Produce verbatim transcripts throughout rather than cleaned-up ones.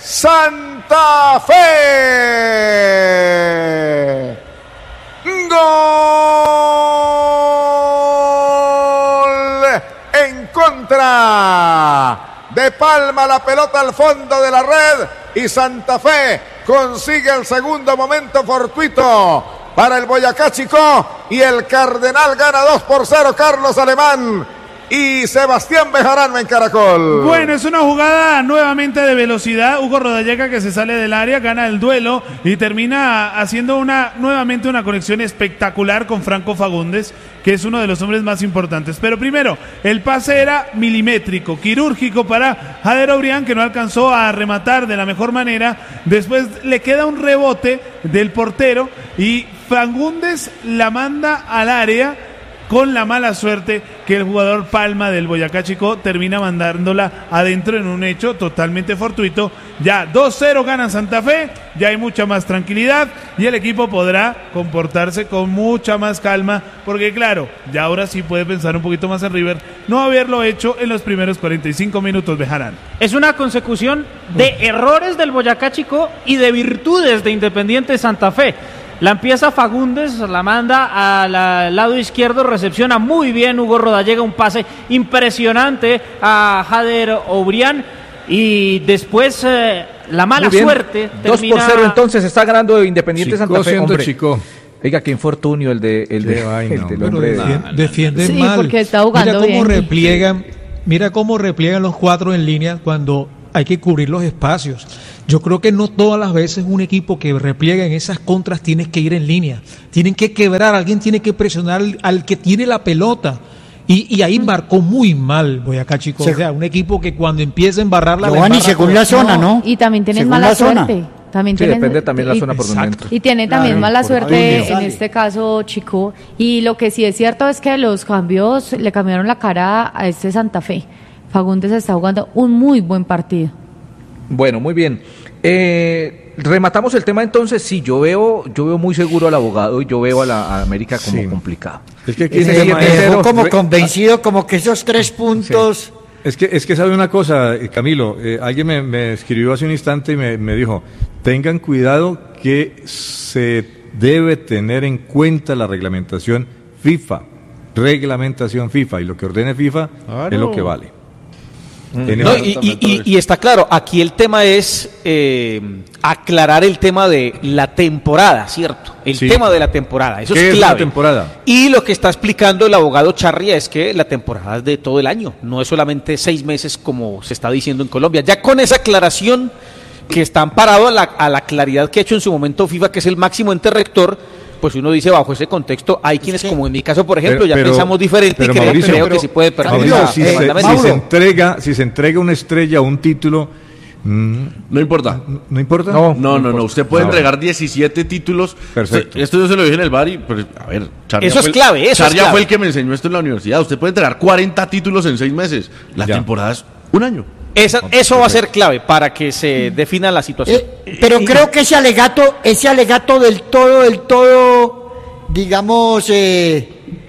Santa Fe. Gol en contra. De palma la pelota al fondo de la red y Santa Fe consigue el segundo momento fortuito para el Boyacá Chicó y el Cardenal gana dos por cero. Carlos Alemán y Sebastián Bejarano en Caracol. Bueno, es una jugada nuevamente de velocidad. Hugo Rodallega, que se sale del área, gana el duelo y termina haciendo una nuevamente una conexión espectacular con Franco Fagundes, que es uno de los hombres más importantes. Pero primero, el pase era milimétrico, quirúrgico para Jader Obrián, que no alcanzó a rematar de la mejor manera. Después le queda un rebote del portero y Fagundes la manda al área, con la mala suerte que el jugador Palma del Boyacá Chicó termina mandándola adentro en un hecho totalmente fortuito. Ya dos cero gana Santa Fe, ya hay mucha más tranquilidad y el equipo podrá comportarse con mucha más calma, porque claro, ya ahora sí puede pensar un poquito más en River, no haberlo hecho en los primeros cuarenta y cinco minutos de Jarán. Es una consecución de errores del Boyacá Chicó y de virtudes de Independiente Santa Fe. La empieza Fagundes, la manda al, al lado izquierdo, recepciona muy bien Hugo Rodallega, un pase impresionante a Jader Obrián y después eh, la mala suerte termina... dos por cero entonces está ganando Independiente Chico Santa Fe, hombre. Chico. Oiga, qué infortunio el de el de, vaina, el del pero hombre. defiende, defiende sí, mal. Porque está jugando mira cómo bien. repliegan, mira cómo repliegan los cuatro en línea cuando hay que cubrir los espacios. Yo creo que no todas las veces un equipo que repliega en esas contras tiene que ir en línea. Tienen que quebrar, alguien tiene que presionar al, al que tiene la pelota. Y, y ahí marcó muy mal Boyacá Chicó. O sea, un equipo que cuando empieza a embarrar la Giovanni, según la zona, ¿no? Y también tienen Según mala la zona. suerte. También Sí, tienen, depende también de la zona por donde Exacto. entra. y tiene también Claro, mala por suerte ahí en sale. este caso Chico. Y lo que sí es cierto es que los cambios le cambiaron la cara a este Santa Fe. Fagundes está jugando un muy buen partido. Bueno, muy bien. Eh, rematamos el tema entonces. Sí, yo veo, yo veo muy seguro al abogado y yo veo a la a América como Sí. complicado. Es que aquí Y se me, llama- me dejó como Re- convencido, como que esos tres puntos... Es que, es que sabe una cosa, eh, Camilo, eh, alguien me, me escribió hace un instante y me, me dijo, tengan cuidado que se debe tener en cuenta la reglamentación FIFA, reglamentación FIFA, y lo que ordene FIFA Claro. es lo que vale. En No, el- y, y- y- y está claro, aquí el tema es eh, aclarar el tema de la temporada, ¿cierto? El Sí. tema de la temporada, eso ¿Qué es es la clave. temporada? Y lo que está explicando el abogado Charria es que la temporada es de todo el año, no es solamente seis meses como se está diciendo en Colombia. Ya con esa aclaración que está amparado a la, a la claridad que ha hecho en su momento FIFA, que es el máximo ente rector, pues uno dice, bajo ese contexto, hay quienes, que- como en mi caso, por ejemplo, Pero- ya pero- pensamos diferente pero y creo, Mauricio, creo pero- que sí puede perder Mauricio, la- si, el se, mandamiento. si se entrega, si se entrega una estrella o un título, mm, No importa. ¿no importa? No, no, no. Usted puede Ah, entregar diecisiete títulos. Perfecto. Usted- esto yo se lo dije en el bar y, pues, a ver, Charlia Eso es fue el- clave, eso es Charlia clave. fue el que me enseñó esto en la universidad. Usted puede entregar cuarenta títulos en seis meses. La Ya. temporada es un año. Esa- eso va a ser clave para que se defina la situación. Eh, pero creo que ese alegato, ese alegato del todo, del todo, digamos, eh,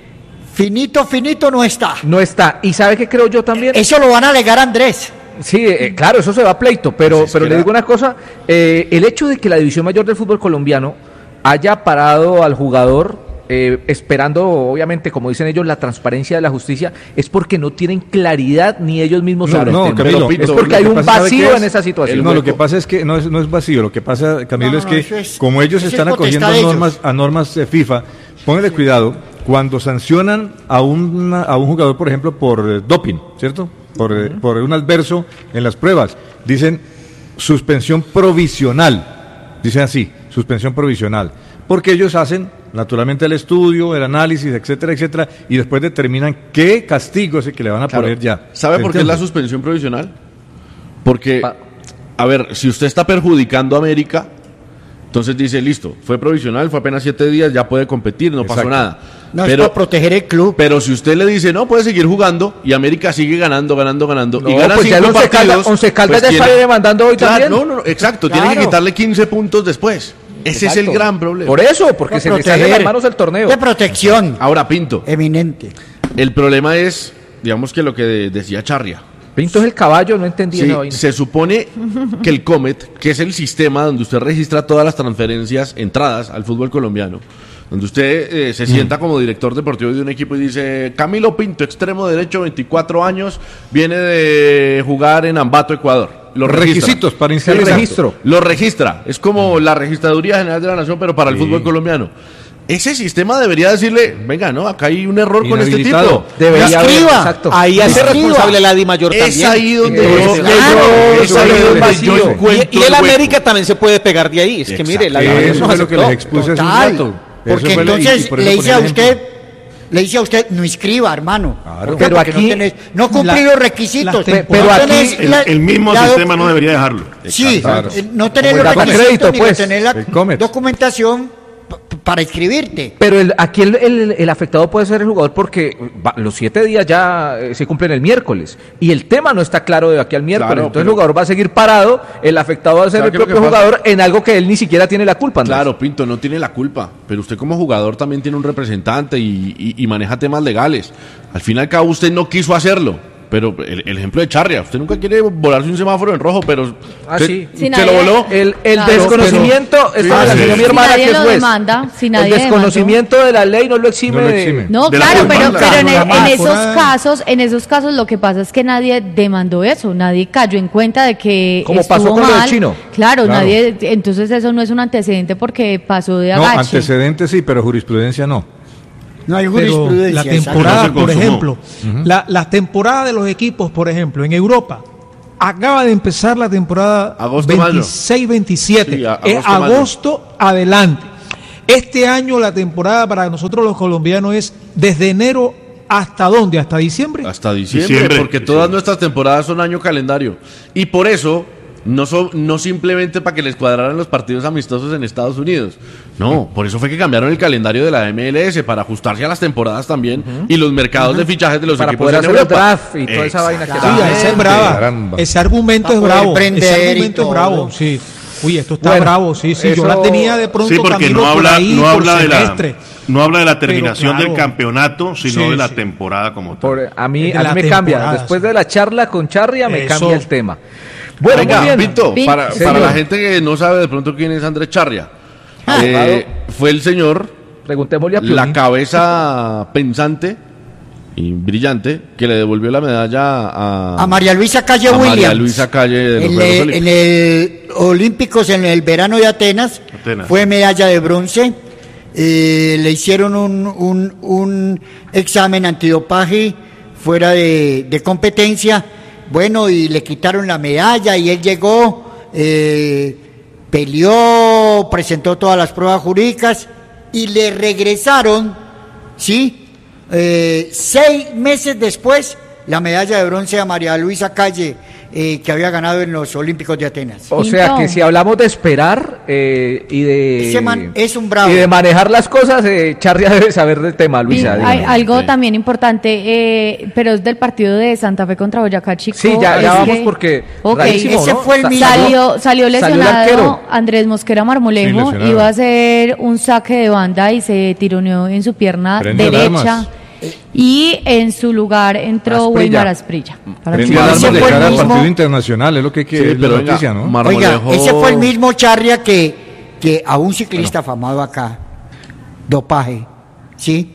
finito, finito no está. No está. ¿Y sabe qué creo yo también? Eso lo van a alegar a Andrés. Sí, eh, claro, eso se va a pleito, pero, Pues es pero que le era- digo una cosa, eh, el hecho de que la División Mayor del Fútbol Colombiano haya parado al jugador eh, esperando, obviamente, como dicen ellos, la transparencia de la justicia, es porque no tienen claridad ni ellos mismos No, sobre no, el tema. Camilo, es lo porque que hay un pasa, ¿sabe qué vacío es? en esa situación. No, lo que pasa es que no es, no es vacío, lo que pasa, Camilo, No, es no, que eso es- como ellos eso es están acogiendo potestad de a ellos. normas, a normas de FIFA, póngale cuidado, cuando sancionan a, una, a un jugador, por ejemplo, por eh, doping, ¿cierto? Por, eh, por un adverso en las pruebas, dicen suspensión provisional, dicen así, suspensión provisional, porque ellos hacen naturalmente el estudio, el análisis, etcétera, etcétera, y después determinan qué castigo es el que le van a Claro. poner ya. ¿Sabe por qué es la ¿Entiende? suspensión provisional? Porque, Pa- a ver, si usted está perjudicando a América, entonces dice, listo, fue provisional, fue apenas siete días, ya puede competir, no pasó Exacto. nada. No es pero, para proteger el club. pero si usted le dice, no, puede seguir jugando, y América sigue ganando, ganando, ganando, No, y gana pues ya cinco el Once partidos, Caldas- Once Caldas pues ya está tiene- demandando hoy Claro, también. No, no, exacto, tiene que Claro. quitarle quince puntos después. Ese es el Exacto. gran problema. Por eso, porque Para se le sale de proteger. las manos el torneo. De protección Ahora, Pinto, eminente. el problema es, digamos que lo que de- decía Charria, Pinto es el caballo, no entendí Sí, esa vaina. se supone que el Comet, que es el sistema donde usted registra todas las transferencias, entradas al fútbol colombiano, donde usted eh, se sienta como director deportivo de un equipo y dice, Camilo Pinto, extremo derecho, veinticuatro años, viene de jugar en Ambato, Ecuador. Los Requisitos para inscribir. El registro. Lo registra. Es como la Registraduría General de la Nación, pero para el Sí. fútbol colombiano. Ese sistema debería decirle, venga, no, acá hay un error con este Inhabilitado. tipo. Debería haber, Escriba. exacto. Ahí hace Escriba. responsable la Di Mayor Es ahí donde yo, Es yo- claro, es ahí eso es donde vacío. yo encuentro Y, y el hueco. América también se puede pegar de ahí. Es que mire, la Di Mayor Eso nos fue lo que aceptó. les expuse hace un Total. rato. Porque Eso fue lo- y- y entonces por eso le ponía dice a el usted, ejemplo. le dice a usted, no inscriba, hermano. Claro. ¿Por qué? Pero Porque aquí- no, tenés, no cumplí la- los requisitos. las temporadas- pero No aquí tenés El, la- el mismo la doc- sistema no debería dejarlo. Sí, Claro. eh, no tener Como los el dato requisitos crédito, ni pues. tener la El Comet. documentación p- para inscribirte. Pero el, aquí el, el- el afectado puede ser el jugador porque va- los siete días ya eh, se cumplen el miércoles y el tema no está claro de aquí al miércoles. Claro, Entonces pero- el jugador va a seguir parado, el afectado va a ser ¿Sabe el qué es lo propio que pasa? jugador en algo que él ni siquiera tiene la culpa. Andrés. Claro, Pinto, no tiene la culpa, pero usted como jugador también tiene un representante y, y- y maneja temas legales. Al fin y al cabo usted no quiso hacerlo, pero el, el ejemplo de Charria, usted nunca quiere volarse un semáforo en rojo, pero Ah, usted sí. Si se nadie- lo voló. El, el Claro, desconocimiento, pero- esto me la Sí, enseñó sí. mi Si hermana nadie que es lo juez. demanda, si El nadie desconocimiento de la ley no lo exime, No lo de- exime. No, De la claro, culpa, pero, claro. pero en, La en más esos por- casos, en esos casos lo que pasa es que nadie demandó eso, nadie cayó en cuenta de que Como estuvo pasó con lo del mal. chino. Claro, Claro. nadie, entonces eso no es un antecedente porque pasó de No, agache. antecedentes sí, pero jurisprudencia no. No hay Pero jurisprudencia. la exacto. temporada, No se por consumó. ejemplo, la, la temporada de los equipos, por ejemplo, en Europa, acaba de empezar la temporada Agosto, mayo. veintiséis veintisiete. Sí, a- Es agosto, mayo. agosto adelante. Este año la temporada para nosotros los colombianos es desde enero hasta dónde, hasta diciembre. Hasta diciembre, Diciembre. porque Sí, todas sí. nuestras temporadas son año calendario. Y por eso, no, son, no simplemente para que les cuadraran los partidos amistosos en Estados Unidos. No, por eso fue que cambiaron el calendario de la M L S, para ajustarse a las temporadas también y los mercados de fichajes de los para equipos poder en hacer el Europa. draft y toda esa vaina que Sí, Exactamente. esa es brava. Caramba. Ese argumento Para es poder bravo. prender Ese y argumento es todo. bravo, sí. Uy, esto está Bueno, bravo, sí, sí. Yo eso- la tenía de pronto Sí, porque Camilo, no por habla, ahí, no por habla de la, semestre. no habla de la terminación claro. del campeonato, sino Sí, de la sí. temporada como tal. Por- a mí, De a mí la me cambia. temporada, Después sí. de la charla con Charria me Eso. cambia el tema. Bueno, Venga, muy bien. Pinto, Pin- para, señor. para la gente que no sabe de pronto quién es Andrés Charria, Ah, eh, fue el señor, Preguntémosle a la Piolín. cabeza pensante y brillante que le devolvió la medalla a, A María Luisa Calle a Williams. María Luisa Calle de los en, Juegos el, Olímpicos. en el Olímpicos en el verano de Atenas, Atenas. fue medalla de bronce. Eh, le hicieron un, un, un examen antidopaje fuera de, de competencia. Bueno, y le quitaron la medalla y él llegó, eh, peleó, presentó todas las pruebas jurídicas y le regresaron, ¿sí? Eh, seis meses después, la medalla de bronce a María Luisa Calle, eh, que había ganado en los Olímpicos de Atenas. O sea Pinto. que si hablamos de esperar eh, y de Ese man es un bravo. y de manejar las cosas, eh, Charria debe saber del tema, Luisa. Sí, dígame. hay algo Sí. también importante, eh, pero es del partido de Santa Fe contra Boyacá Chico. Sí, ya, ya es vamos que- porque Ok, rarísimo, ese ¿no? fue el Sa- mismo. Salió, salió el lesionado arquero. Andrés Mosquera Sí, Marmolejo, lesionado. iba a hacer un saque de banda y se tironeó en su pierna Prende derecha alarmas. y en su lugar entró Asprilla. Weimar Asprilla. Para Prende que- ese alarmas de fue el cara al mismo- partido internacional, es lo que hay que Sí, es la pero venga, noticia, ¿no? Mar- Oiga, Marmolejo- ese fue el mismo Charria que, que a un ciclista afamado acá, dopaje, ¿sí?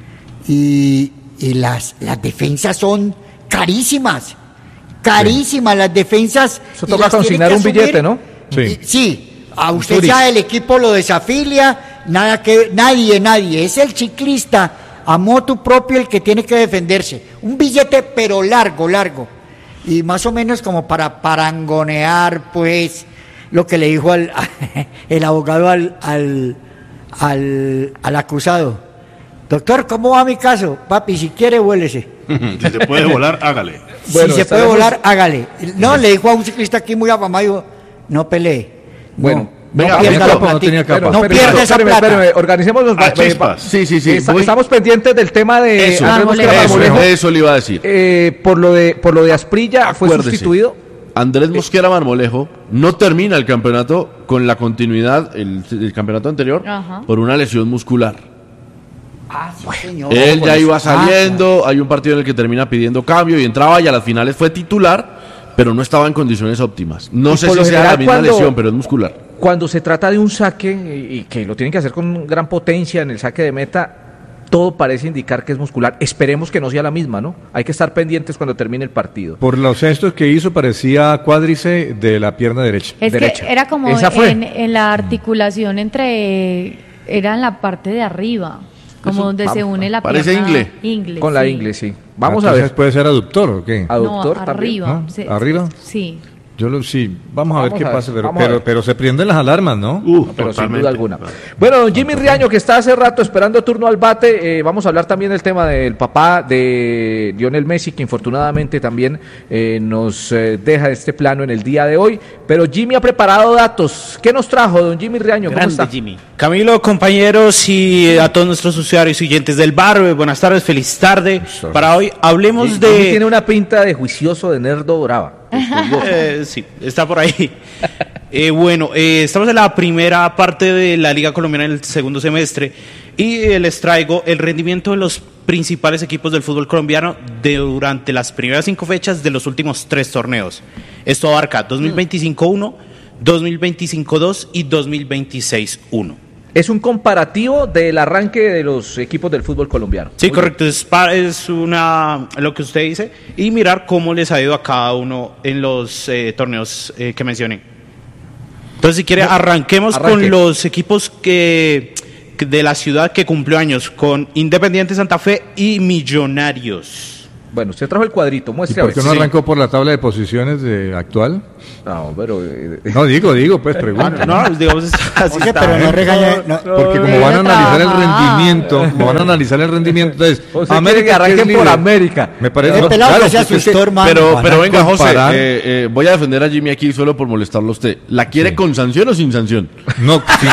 Y, y las, las defensas son carísimas, carísimas las defensas. Eso y toca las tiene consignar que un asumir. billete, ¿no? Sí. Y- sí, a usted Zurich. ya el equipo lo desafilia, nada que, nadie, nadie, es el ciclista a motu propio el que tiene que defenderse. Un billete pero largo, largo. Y más o menos como para parangonear, pues, lo que le dijo al, el abogado al, al, al, al acusado. Doctor, ¿cómo va mi caso? Papi, si quiere, vuélese. Si se puede volar, hágale. Bueno, si se puede estaremos- volar, hágale. No, le dijo a un ciclista aquí muy afamado, dijo, no pelee. No, Bueno, no venga, pierda Pinto, la no platica. tenía capa. Bueno, no espéreme, pierda esa espéreme, plata. espéreme, organicemos los A chispas. Sí, sí, sí. Esta- voy- Estamos pendientes del tema de Eso, Andrés Marmolejo. Mosquera eso, Marmolejo. eso le iba a decir. Eh, por lo de por lo de Asprilla fue Acuérdese, sustituido. Andrés Mosquera Marmolejo no termina el campeonato con la continuidad el, el campeonato anterior Ajá. por una lesión muscular. Ah, sí, señor. Él ya iba Ah, saliendo, hay un partido en el que termina pidiendo cambio y entraba y a las finales fue titular, pero no estaba en condiciones óptimas. No Y sé por si lo sea la general, misma cuando- lesión, pero es muscular. Cuando se trata de un saque, y, y que lo tienen que hacer con gran potencia en el saque de meta, todo parece indicar que es muscular. Esperemos que no sea la misma, ¿no? Hay que estar pendientes cuando termine el partido. Por los gestos que hizo parecía cuádrice de la pierna derecha. Es Derecha. que era como Esa fue. en, en la articulación entre, era en la parte de arriba, como Eso, donde se vamos, une la parece pierna ingle. ingle, Con la sí. ingle, sí. Vamos Ah, a entonces ver. ¿Puede ser aductor o qué? Aductor No, también. arriba. ¿No? se- ¿Arriba? Sí. Yo lo, sí, vamos a ver Vamos qué a ver, pasa, pero, vamos a pero, ver. pero se prenden las alarmas, ¿no? Uh, Pero sin totalmente. duda alguna. Bueno, don Jimmy Riaño, que está hace rato esperando turno al bate, eh, vamos a hablar también del tema del papá de Lionel Messi, que infortunadamente también eh, nos eh, deja este plano en el día de hoy. Pero Jimmy ha preparado datos. ¿Qué nos trajo, don Jimmy Riaño? ¿Cómo Grande está? Jimmy. Camilo, compañeros y a todos nuestros usuarios y oyentes del bar, eh, buenas tardes, feliz tarde. Para hoy hablemos Jimmy de... tiene una pinta de juicioso, de nerdo brava. Eh, sí, está por ahí. Eh, bueno, eh, estamos en la primera parte de la Liga Colombiana en el segundo semestre y eh, les traigo el rendimiento de los principales equipos del fútbol colombiano de, durante las primeras cinco fechas de los últimos tres torneos. Esto abarca dos mil veinticinco uno, dos mil veinticinco dos y dos mil veintiséis uno. Es un comparativo del arranque de los equipos del fútbol colombiano. Sí, Muy correcto, es, pa- es una lo que usted dice y mirar cómo les ha ido a cada uno en los eh, torneos eh, que mencioné. Entonces, si quiere, arranquemos arranque. con los equipos que, que de la ciudad que cumplió años, con Independiente Santa Fe y Millonarios. Bueno, usted trajo el cuadrito, ¿Y muestre a por ver. qué no Sí. arrancó por la tabla de posiciones de actual? No, pero... eh, No, digo, digo, pues pregunta. No, digamos, así Oye, está. pero no regaña. no- Porque como Debe van a analizar el trabajar. rendimiento, como van a analizar el rendimiento, entonces, O sea, quiere que ¿qué es arranquen por líder? América. Me parece El no, pelado claro, que se porque es que- asustó, hermano. Pero, van pero a venga, José, comparar. eh, eh, voy a defender a Jimmy aquí solo por molestarlo a usted. ¿La quiere Sí. con sanción o sin sanción? No, sí.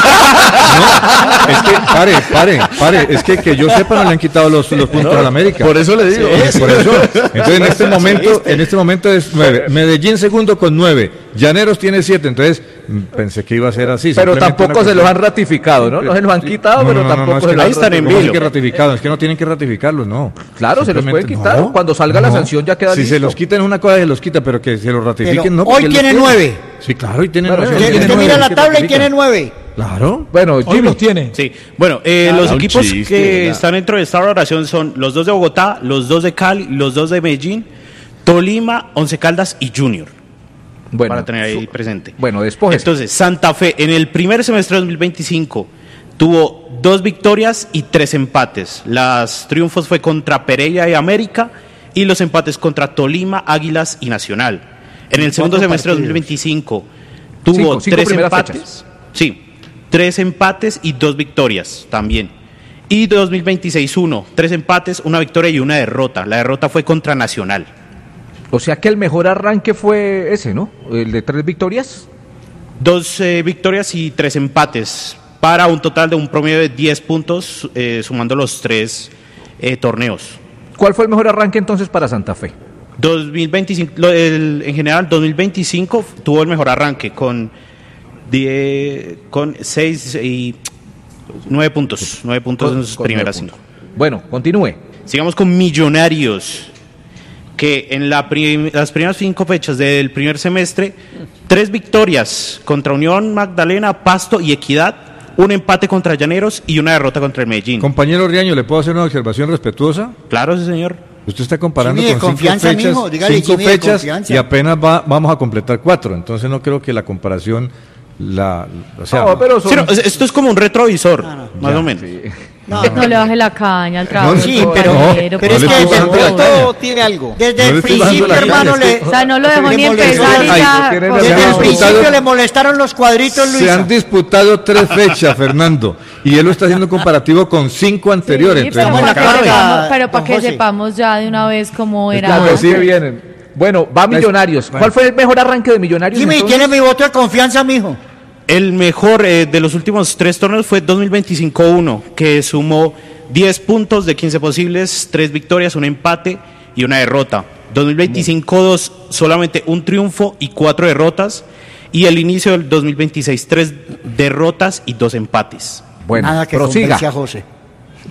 No, es que, pare, pare, pare, es que que yo sepa no le han quitado los, los puntos a la América. Por eso le digo. Sí, por eso. Entonces en este momento, en este momento es nueve. Medellín segundo con nueve. Llaneros tiene siete. Entonces mm, pensé que iba a ser así. Pero simplemente tampoco una se los han cuestión- ratificado, ¿no? No se los han quitado, No, pero no, no, no, tampoco es se que los ahí han están en no vilo. tienen que ratificarlos, es que no tienen que ratificarlos, no. Claro, se los pueden Simplemente- quitar. no, Cuando salga la no. sanción ya queda Si listo. se los quitan es una cosa, se los quita, pero que se los ratifiquen, Pero no. hoy porque los tiene tienen. nueve. Sí, claro, hoy tiene Bueno, nueve. sí, Usted tiene usted nueve, mira la que tabla y ratifican. tiene nueve. Claro. Bueno, Hoy Jimmy, los tiene. Sí, bueno, eh, los un equipos chiste, que ¿verdad? están dentro de esta valoración son los dos de Bogotá, los dos de Cali, los dos de Medellín, Tolima, Once Caldas y Junior. bueno, Para tener ahí su- presente. bueno, después. Entonces, Santa Fe en el primer semestre de dos mil veinticinco tuvo dos victorias y tres empates. Las triunfos fue contra Pereira y América y los empates contra Tolima, Águilas y Nacional. En el segundo Cuatro semestre de dos mil partidos. veinticinco tuvo Cinco, cinco tres primeras empates. fechas. Sí, tres empates y dos victorias también. Y dos mil veintiséis uno, tres empates, una victoria y una derrota. La derrota fue contra Nacional. O sea que el mejor arranque fue ese, ¿no? El de tres victorias. Dos eh, victorias y tres empates, para un total de un promedio de diez puntos, eh, sumando los tres eh, torneos. ¿Cuál fue el mejor arranque entonces para Santa Fe? dos mil veinticinco, lo- el- en general, dos mil veinticinco tuvo el mejor arranque con diez, con seis y nueve puntos, nueve puntos en sus Con primeras nueve cinco. puntos. Bueno, continúe. Sigamos con Millonarios, que en la prim- las primeras cinco fechas del primer semestre, tres victorias contra Unión Magdalena, Pasto y Equidad, un empate contra Llaneros y una derrota contra el Medellín. Compañero Riaño, ¿le puedo hacer una observación respetuosa? Claro, sí, señor. Usted está comparando Jimmy, de con cinco confianza, fechas, mijo, dígale, cinco Jimmy, de fechas confianza. y apenas va- vamos a completar cuatro. Entonces no creo que la comparación la, o sea, No, pero Sí, son- no, es- esto es como un retrovisor, más Ya. o menos. No, No le baje la caña al trabajo. No, del sí, pero- compañero, pero por es que favor. desde el bajando la punto- todo tiene algo. Desde No el le estoy bajando principio, la hermano, caña, le, es O sea, no lo dejó le ni molestó. empezar y Ay, ya. tiene cogió desde el han el principio disputado- le molestaron los cuadritos, se Luisa. han disputado tres fechas, Fernando, y él lo está haciendo comparativo con cinco anteriores. Sí, Entonces, pero Vamos para a que, la carga, sepamos, pero para don que José. sepamos ya de una vez cómo era. Claro, antes. sí vienen. Bueno, va Millonarios. ¿Cuál fue el mejor arranque de Millonarios? Jimmy, entonces? tiene mi voto de confianza, mijo. El mejor eh, de los últimos tres torneos fue dos mil veinticinco uno, que sumó diez puntos de quince posibles, tres victorias, un empate y una derrota. dos mil veinticinco dos, solamente un triunfo y cuatro derrotas. Y el inicio del dos mil veintiséis, tres derrotas y dos empates. Bueno, Nada que prosiga. convence a José.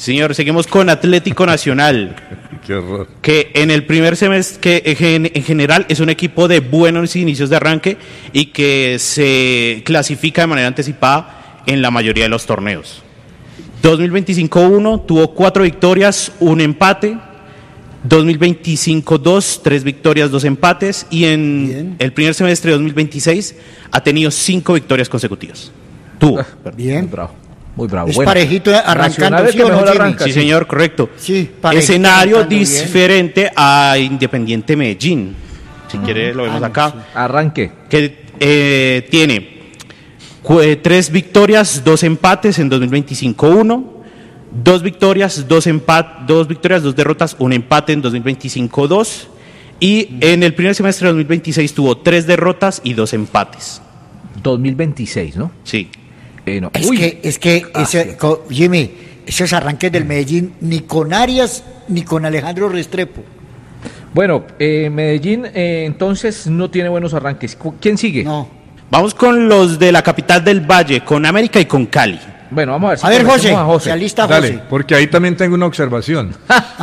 Señor, seguimos con Atlético Nacional. Qué horror. Que en el primer semestre, que en, en general es un equipo de buenos inicios de arranque y que se clasifica de manera anticipada en la mayoría de los torneos. dos mil veinticinco uno tuvo cuatro victorias, un empate. dos mil veinticinco dos, tres victorias, dos empates. Y en Bien. el primer semestre de dos mil veintiséis ha tenido cinco victorias consecutivas. Tuvo. Bien. Muy bravo. Muy bravo. Es bueno, parejito arrancando, ¿sí, ¿sí o no, arranca, sí, sí, señor, correcto. Sí, escenario diferente bien. a Independiente Medellín. Si uh-huh. quiere, lo vemos ah, acá. Sí. Arranque. Que eh, tiene cu- tres victorias, dos empates en dos mil veinticinco uno. Dos victorias, dos empat- dos victorias, dos derrotas, un empate en dos mil veinticinco dos. Y uh-huh. en el primer semestre de dos mil veintiséis tuvo tres derrotas y dos empates. dos mil veintiséis, ¿no? Sí. Eh, no. Es, que, es que, ese, co, Jimmy, esos arranques del Medellín, ni con Arias, ni con Alejandro Restrepo. Bueno, eh, Medellín eh, entonces no tiene buenos arranques. ¿Quién sigue? No. Vamos con los de la capital del Valle, con América y con Cali. Bueno, vamos a ver. Si a ver, José, a José. se alista Dale, José. porque ahí también tengo una observación.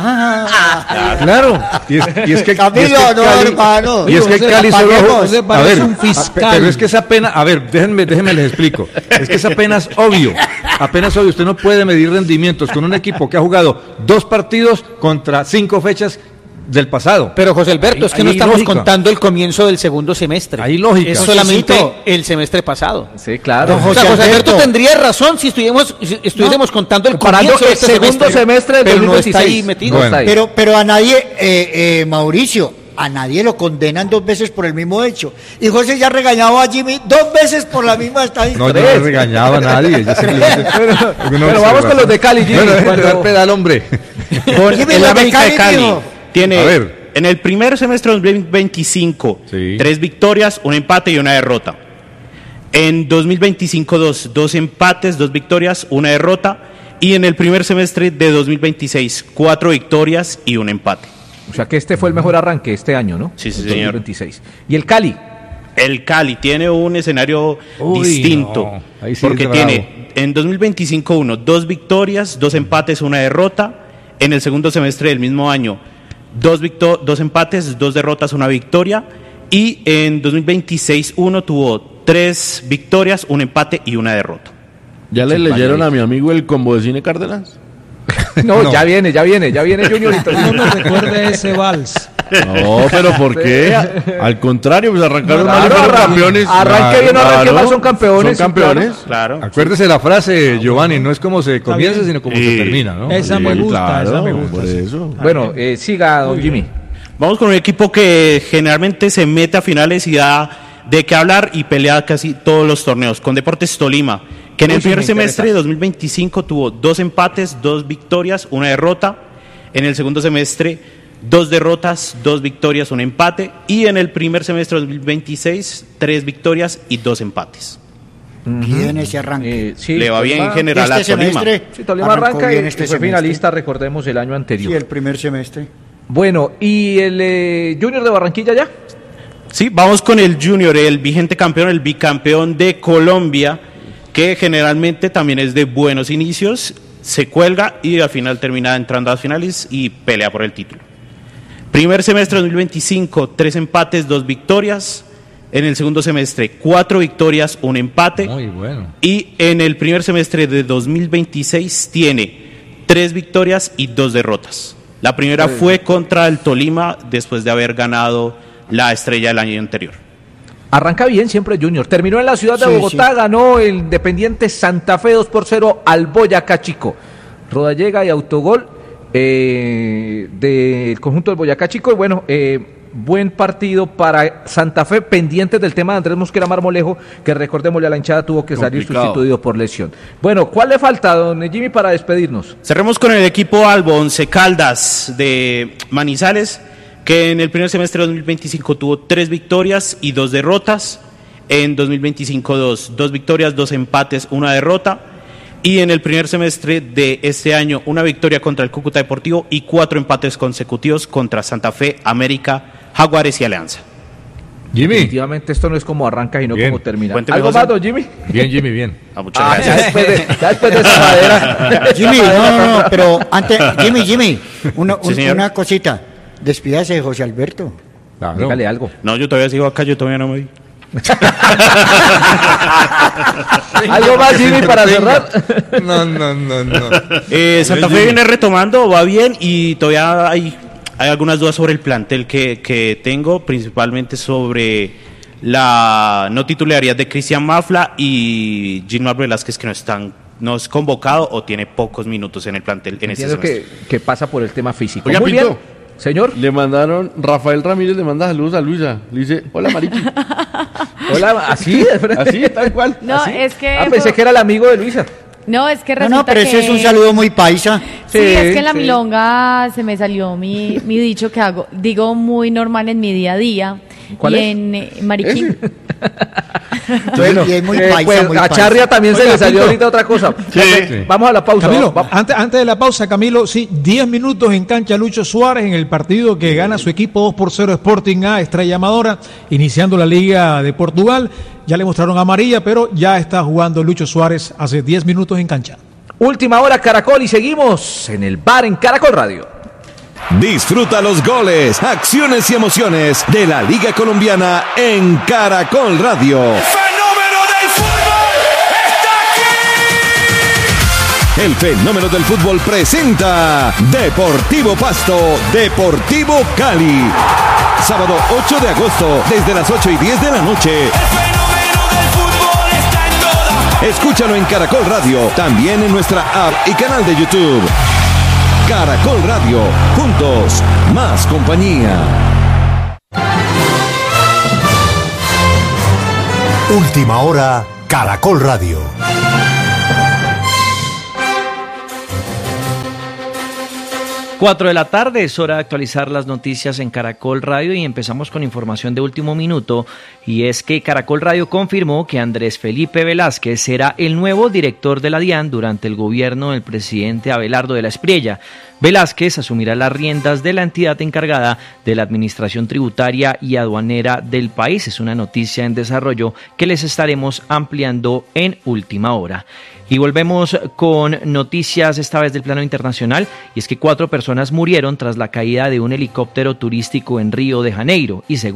Ah, Claro, y es, y es que, Camilo, y es que no, Cali, hermano. y es que José, Cali solo, José, a ver, un fiscal. a- pero es que es apenas, a ver, déjenme, déjenme les explico, es que es apenas obvio, apenas obvio, usted no puede medir rendimientos con un equipo que ha jugado dos partidos contra cinco fechas del pasado. Pero José Alberto, es que Hay- no hay estamos lógica. contando el comienzo del segundo semestre. Hay lógica. Es Josecito. solamente el semestre pasado. Sí, claro. Don O sea, José José Alberto Alberto tendría razón si estuviéramos, si estuviéramos contando el Comparando comienzo de el este segundo semestre, semestre del pero no dos mil está ahí veintiséis. metido. Bueno. está ahí. Pero, pero a nadie, eh, eh, Mauricio, a nadie lo condenan dos veces por el mismo hecho. Y José ya regañaba a Jimmy dos veces por la misma estadística. No, yo no regañaba a nadie. Yo simplemente- una Pero vamos con los de Cali, Jimmy. Bueno, déjenme Cuando- dar pedal, hombre. Con Jimmy, el los de América de Cali, Cali. mijo. Tiene A ver. en el primer semestre de dos mil veinticinco Sí. tres victorias, un empate y una derrota. En dos mil veinticinco dos, dos empates, dos victorias, una derrota. Y en el primer semestre de dos mil veintiséis, cuatro victorias y un empate. O sea que este fue el mejor arranque este año, ¿no? Sí, sí, El señor. dos mil veintiséis. ¿Y el Cali? El Cali tiene un escenario Uy, distinto, no. Ahí sí porque es bravo. tiene en dos mil veinticinco uno, dos victorias, dos empates, una derrota. En el segundo semestre del mismo año, dos, victo- dos empates, dos derrotas, una victoria. Y en dos mil veintiséis uno tuvo tres victorias, un empate y una derrota. ¿Ya le leyeron a mi amigo el combo de Cine Cárdenas? No, No. ya viene, ya viene, ya viene Juniorito. No me recuerde ese vals. No, pero ¿por qué? Al contrario, pues arrancaron mal y Claro, fueron arran- campeones. arranque bien o arranque mal, son campeones, Son sí, campeones. Claro. Acuérdese la frase, Giovanni, no es como se comienza, bien. sino como Sí. se termina, ¿no? Esa me Sí, gusta, claro, esa me gusta. por sí. eso. Bueno, eh, siga, don Jimmy. Vamos con un equipo que generalmente se mete a finales y da de qué hablar y pelea casi todos los torneos, con Deportes Tolima, que en Uy, el sí, primer me semestre de interesa. dos mil veinticinco tuvo dos empates, dos victorias, una derrota. En el segundo semestre, dos derrotas, dos victorias, un empate. Y en el primer semestre de dos mil veintiséis, tres victorias y dos empates. Bien ese arranque. Eh, sí, Le va bien en Tolima- general este a Tolima. semestre Sí, Tolima arrancó arranca y bien este fue semestre. finalista, recordemos, el año anterior. Sí, el primer semestre. Bueno, ¿y el eh, Junior de Barranquilla ya? Sí, vamos con el Junior, el vigente campeón, el bicampeón de Colombia, que generalmente también es de buenos inicios, se cuelga y al final termina entrando a las finales y pelea por el título. Primer semestre de dos mil veinticinco, tres empates, dos victorias. En el segundo semestre, cuatro victorias, un empate. Muy bueno. Y en el primer semestre de dos mil veintiséis tiene tres victorias y dos derrotas. La primera fue contra el Tolima después de haber ganado la Estrella del año anterior. Arranca bien siempre Junior. Terminó en la ciudad de Sí, Bogotá, sí. ganó el Independiente Santa Fe dos por cero al Boyacá Chico. Rodallega y autogol eh, del conjunto del Boyacá Chico. Y bueno, eh, buen partido para Santa Fe, pendientes del tema de Andrés Mosquera Marmolejo, que recordémosle a la hinchada tuvo que salir Complicado. sustituido por lesión. Bueno, ¿cuál le falta, don Jimmy, para despedirnos? Cerremos con el equipo Albo, Once Caldas de Manizales, que en el primer semestre de dos mil veinticinco tuvo tres victorias y dos derrotas. En dos mil veinticinco dos, dos victorias, dos empates, una derrota. Y en el primer semestre de este año, una victoria contra el Cúcuta Deportivo y cuatro empates consecutivos contra Santa Fe, América, Jaguares y Alianza. Jimmy. Definitivamente esto no es como arranca y no Bien. como termina. Cuénteme, ¿Algo José. más, don Jimmy? Bien, Jimmy, bien. Ah, muchas Ah, gracias. ya después de, ya después de esa madera. Jimmy, no, no, no, pero antes, Jimmy, Jimmy, una, Sí, un- señor. una cosita. Despídase de José Alberto. Claro. Dígale algo. No, yo todavía sigo acá, yo todavía no me vi. ¿Algo más, Jimmy, para cerrar? No, no, no, no. Eh, Santa Fe viene retomando, va bien y todavía hay, hay algunas dudas sobre el plantel que, que tengo, principalmente sobre la no titularidad de Cristian Mafla y Gilmar Velázquez, que no están no es convocado o tiene pocos minutos en el plantel en este Entiendo semestre. que, que pasa por el tema físico. Oiga, Muy Pinto. bien, señor. Le mandaron, Rafael Ramírez le manda saludos a Luisa. Le dice, hola Marichi. Hola, así, de frente. Así, tal cual. No, así. es que... Ah, pensé que era el amigo de Luisa. No, es que No, resulta no, pero ese que... es un saludo muy paisa. Sí, es que en la sí. milonga se me salió mi, mi dicho que hago, digo muy normal en mi día a día. ¿Cuál y es? en eh, Mariquín. Bueno, y es muy eh, paisa, pues, muy a paisa. Charria también se Oiga, le salió Pinto. ahorita otra cosa. Sí. Ok, vamos a la pausa. Camilo, vamos- antes, antes de la pausa, Camilo, sí, diez minutos en cancha Lucho Suárez en el partido que gana su equipo dos por cero Sporting A, Estrella Amadora, iniciando la Liga de Portugal. Ya le mostraron amarilla, pero ya está jugando Lucho Suárez hace diez minutos en cancha. Última hora Caracol y seguimos en el bar en Caracol Radio. Disfruta los goles, acciones y emociones de la Liga Colombiana en Caracol Radio. ¡Fenómeno del fútbol! ¡Está aquí! El fenómeno del fútbol presenta Deportivo Pasto, Deportivo Cali. Sábado ocho de agosto, desde las ocho y diez de la noche. ¡El fenómeno del fútbol está en todas partes! Escúchalo en Caracol Radio, también en nuestra app y canal de YouTube. Caracol Radio, juntos, más compañía. Última hora, Caracol Radio. Cuatro de la tarde, es hora de actualizar las noticias en Caracol Radio y empezamos con información de último minuto, y es que Caracol Radio confirmó que Andrés Felipe Velázquez será el nuevo director de la DIAN durante el gobierno del presidente Abelardo de la Espriella. Velázquez asumirá las riendas de la entidad encargada de la administración tributaria y aduanera del país. Es una noticia en desarrollo que les estaremos ampliando en última hora. Y volvemos con noticias esta vez del plano internacional, y es que cuatro personas murieron tras la caída de un helicóptero turístico en Río de Janeiro y según